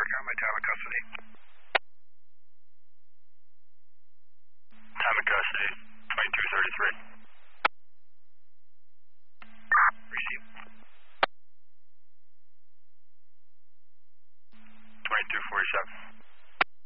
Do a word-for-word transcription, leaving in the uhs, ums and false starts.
got my time of custody. Time of custody, twenty-two thirty-three. Receive. twenty-two forty-seven.